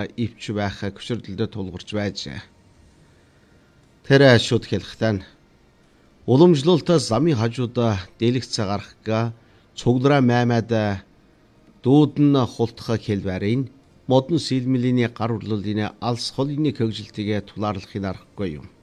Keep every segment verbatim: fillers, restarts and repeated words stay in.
ивч байх хөшөрлөлдө тулгарч байжээ. Тэр шууд хэлэхдээ уламжлалт замын хажууд дэлгэц гарахга цуглараа маймад дүүдэн хултха хэлбэрийн модон сэлмэлийн гар урлалын алс холны хөгжилтийг тулаарлахыг аргагүй юм.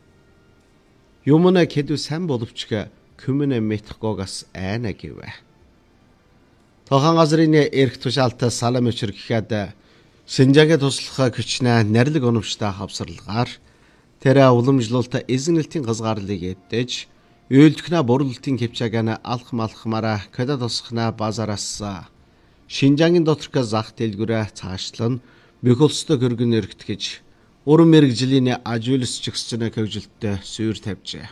Юмна хэдв сан боловч күмэн метхгоогас айна гэвэ. Тохан газрын эрх тушаалт салам өчр гэхэд Шинжаагийн туслах хүчнээ нарилэг оновчтой хавсарлагаар тэр уламжлалт эзэнэлтийн газгаарлыг эдэж үйлдвэрнэ борлуулалтын хөвчээгэн алх малхмаараа кодо тосхна базараас Шинжаагийн доторх зах дэлгүүрээ цаашлан бөхөлсөд хөргөн өргөтгөж уран мэрэгжлийн ажуулс чигсчнэ хөгжилтөд суур тавьжээ.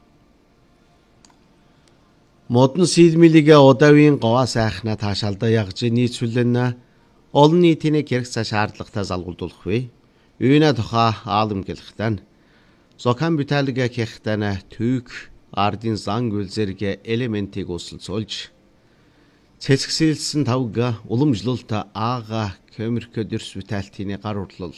Модон сэлмэлигэ удавын говаа сайхна таашаалда ягж нийцүүлэн олон нийтийн хэрэг шаардлагатай залгуулдуулах вэ. Үйнэ тухай аалам гэлэхтэн зокан бүтээлгээ хэхтэн түүх ардын зан гүлзэргэ элементийг усалцуулж цэцгсэлсэн тавга уламжлалт аага комеркө дэрс бүтээлтийн гар урлал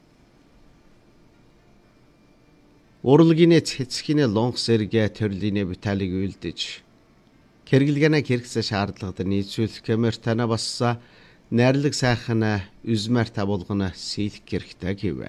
урлагийн цэцгийн лонх сэргэ төрлийн бүтээлийг үйлдэж Кэргэлгэнэ хэрэгсэ шаардлагад нийцүүлэх камертана басса найрлаг сайхна үзмэр табуулгана сийлэх хэрэгтэй гэвэ.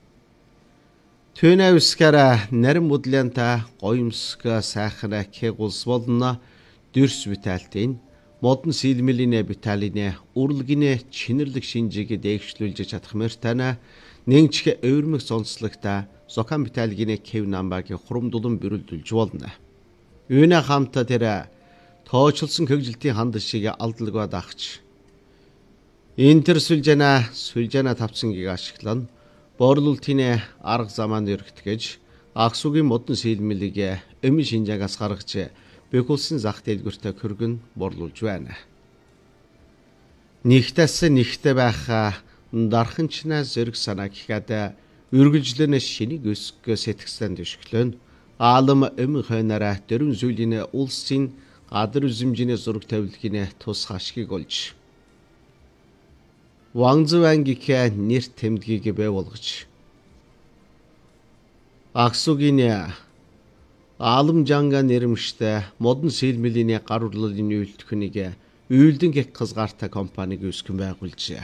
Төнэ үскара нарийн бодлонта гоёмсга сайхна кэгулс болно дэрс бүтээлтийн модон сэлмэлийн бүтээлийн урлагийн чинэрлэг шинжийг дээгшлүүлж чадах мертана нэгчгэ өвөрмөг сонцлогта зокан бүтээлгийн кев намбагийн хурамдулан бүрэлдүүлж болно. Үүнэ хамта тэр тоочлсон хөгжилтийн ханд шиг алдалгаа дагч. Интер сүлжэна сүлжэна тавцангийг ашиглан борлуулалтын арга замаанд өргөтгөж Аксугийн модон сэлмэлийг өмнө Шинжаагаас гаргаж бөхөлсөн зах дэлгүүртээ хөргөн борлуулж байна. Нэгтэс нэгтэй байх дарханчнаа зэрэг санаа гэхэд үргэлжлэн шинийг өсгө сэтгсэн төшгөлөн аалам өмнө хойнараа дөрвөн зүйлийн улсын адар үзэмжийн зураг тавилгын тус хашгийг олж Вангзвангийнхээ нэр тэмдгийг бий болгож Аксугийн Аламжанга нэрмжтэй модон сэлмэлийн гар урлалын үйлдвэрийг үйлдэн гэх хязгаартай компаниг үүсгэн байгуулжээ.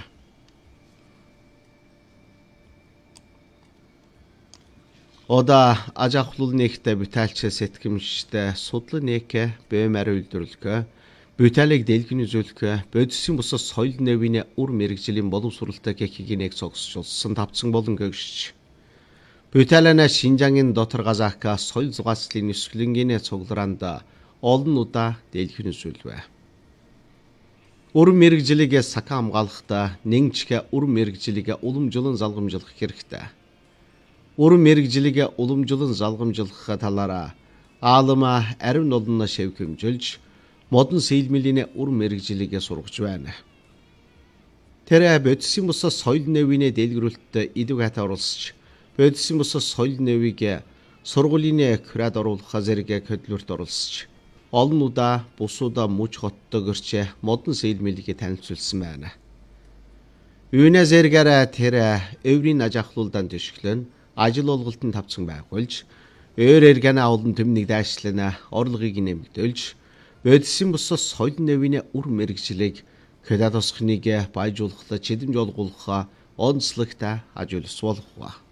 Ода ажахлул нэгтэй бүтээлч сэтгэмжтэй судлан нэкэ бэмэр үйлдвэрлэгэ бүтээлийг дэлгэн үзүүлэх бодисын бусад соёл нэвийн ур мэрэгжлийн боловсролтой гэхийг нэг цогцолсон тавцсан болон гэгшиж бүтээлэнэ Шинжаагийн дотор газаахка соёл зугаацлын нисгэлэнгийн цуглараанд олон удаа дэлгэн үзүүлвэ. Ур мэрэгжлийг сака хамгаалахдаа нэгчгэ ур мэрэгжлийг уламжлан залгамжлах хэрэгтэй. Ур мэрэгжлийг уламжлан залгамжлах талаараа аалма ариун олон шив хэмжилж модон сэлмэлийн ур мэрэгжлийг сургаж байна. Тэр бодисын бусад соёл нэвийн дэлгэрүүлэлтд идэв хата оруулсч бодисын бусад соёл нэвийг сургуулийн курад оруулах зэрэг хөдөлмөрт оруулсч олон удаа бусуудаа муж хоттогөрч модон сэлмэлийг танилцуулсан байна. Үүнэ зэрэгээрээ тэр өврийн ажахлуулдан төшгөлөн ажил олголтын тавцан байгуулж өөр эргэнэ олон төмнийг дайшлана орлогыг нэмэгдүүлж бодисын бусад соёл нэвийн ур мэрэгжлийг кодо тосхныг баяжуулах чэдэмж олгуулах онцлогтой ажил болох ба.